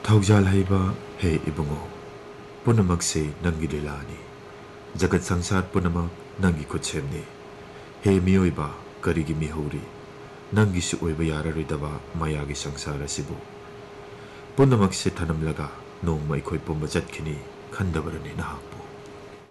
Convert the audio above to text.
थौजाल हैबा हे इबुंगो पुनमक से नंगी लीलानी जगत संसार पुनमक नंगी खुदसेमनी हे मियोइबा करिगी मिहौरी नंगी से ओइबा याररोइदबा मायागी संसार असिबु पुनमक से थनमलगा नोंमा अखोय पुंबा चटखिनी खंदबरने नहाकपु।